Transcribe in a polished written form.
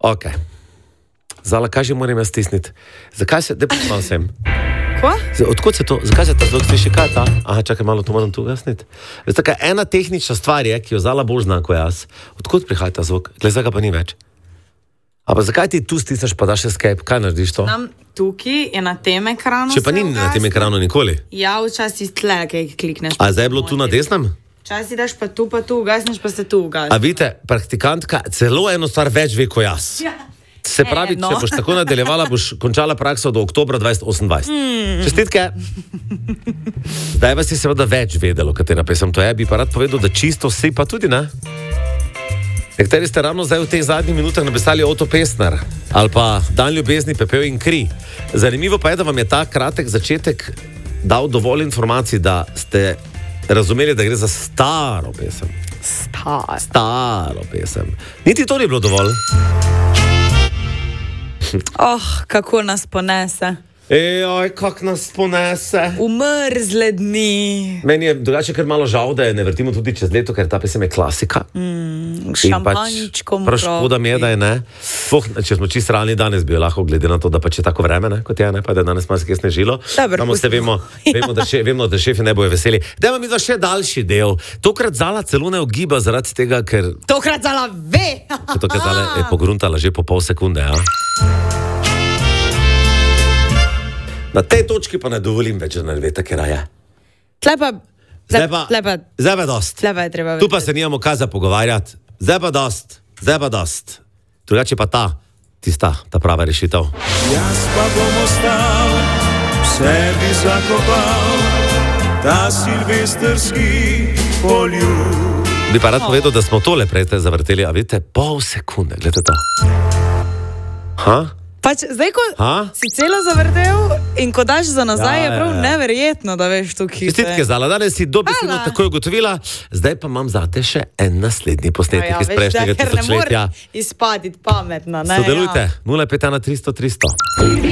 Ok. Zala, kaj že moram jaz stisniti? Zakaj se, da počnem sem? Kva? Odkud se to, zakaj se ta zvok sliši, kaj ta? Aha, čakaj, malo to moram tu gasniti. Veste, kaj, ena tehnična stvar je, ki jo Zala bolj zna kot jaz. Odkud prihaja ta zvok? Glej, zdaj ga pa ni več. A pa zakaj ti tu stisneš, pa daš escape? Kaj narediš to? Tam tukaj je na tem ekranu. Če pa ni na tem ekranu nikoli. Ja, včasih tle, kaj klikneš. A zdaj je bilo tu na desnem? Včasih daš pa tu, ugasneš, pa se tu ugasneš. A vidite, praktikantka celo eno stvar več ve kot jaz. Ja. Se pravi, če boš tako nadaljevala, boš končala prakso do oktobra 2028. Čestitke. Zdaj vas je seveda več vedelo, katera pesem to je. Bi pa rad povedal, da čisto vsi pa tudi, ne? Nekateri ste ravno zdaj v teh zadnjih minutah napisali Oto Pestner ali pa Dan ljubezni, pepel in kri. Zanimivo pa je, da vam je ta kratek začetek dal dovolj informacij, da ste razumeli, da gre za staro pesem. Staro pesem. Niti to ni bilo dovolj. Kako nas ponese. Ejoj, kak nas ponese. Umrzle dni. Meni je drugače kar malo žal, da je ne vrtimo tudi čez leto, ker ta pesem je klasika. Šampanjčkom. Prav škoda mi je, da je ne. Če smo čisto realni danes, bi jo lahko, glede na to, da pač je tako vreme, ne, kot je, ne, pa da je danes malo skaj snežilo. Vemo, da šefi ne bojo veseli. Dajmo mi da še daljši del. Tokrat Zala celo ne ugiba zaradi tega, ker... Tokrat Zala ve! Tokrat Zala je pogruntala že po pol sekunde, ja. Na tej točki pa ne dovolim več, da ne vete, kera je. Zdaj pa dost. je treba Tu pa se nimamo kaj za pogovarjati. Zdaj pa dost. Drugače pa ta prava rešitev. Jaz pa bom ostal, v sebi zakopal, ta silvestrski poljub. Bi pa rad povedal, da smo tole prej zavrteli, a vidite, pol sekunde, gledajte to. Ha? Pač, zdaj, ko si celo zavrtel in ko daš za nazaj, je prav neverjetno, da veš tukaj. Čestitke, Zala, danes si dobesedno takoj ugotovila, zdaj pa imam zate še en naslednji posnetek iz prejšnjega tisočletja. Ker ne more izpaditi pametna. Sodelujte, 051 300 300.